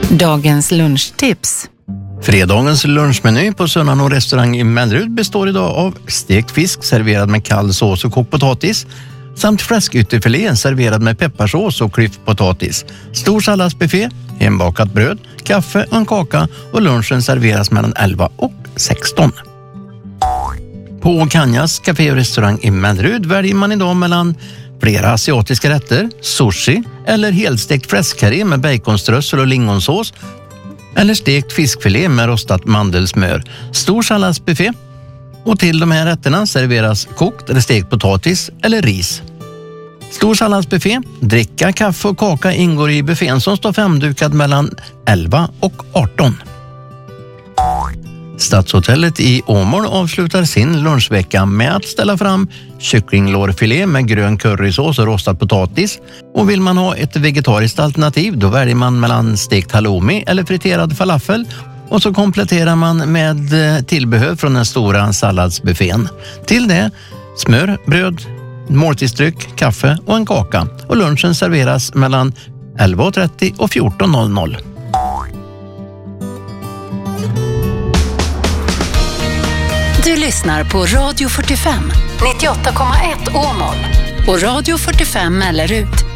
Dagens lunchtips. Fredagens lunchmeny på Sunnanå restaurang i Mellerud består idag av stekt fisk serverad med kall sås och kokt potatis samt fläskytterfilé serverad med pepparsås och klyft potatis. Stor salladsbuffé, hembakat bröd, kaffe och en kaka, och lunchen serveras mellan 11 och 16. På Kanjas café och restaurang i Mellerud väljer man idag mellan flera asiatiska rätter, sushi eller helstekt fläskkarré med baconströssel och lingonsås, eller stekt fiskfilé med rostat mandelsmör. Stor salladsbuffé, och till de här rätterna serveras kokt eller stekt potatis eller ris. Stor salladsbuffé, dricka, kaffe och kaka ingår i buffén som står femdukad mellan 11 och 18. Stadshotellet i Åmål avslutar sin lunchvecka med att ställa fram kycklinglårfilé med grön currysås och rostad potatis. Och vill man ha ett vegetariskt alternativ, då väljer man mellan stekt halloumi eller friterad falafel. Och så kompletterar man med tillbehör från den stora salladsbuffén. Till det smör, bröd, måltidsdryck, kaffe och en kaka. Och lunchen serveras mellan 11.30 och 14.00. Du lyssnar på Radio 45, 98,1 Åmål och Radio 45 Mellerud.